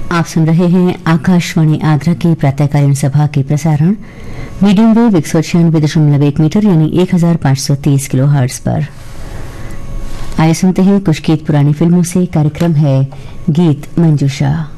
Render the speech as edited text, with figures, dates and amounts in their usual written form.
आप सुन रहे हैं आकाशवाणी आगरा की प्रातःकालीन सभा के प्रसारण मीडियम वेव 196.1 मीटर यानी 1530 किलो हर्ट्ज पर। आइए सुनते हैं कुछ गीत पुरानी फिल्मों से। कार्यक्रम है गीत मंजूषा।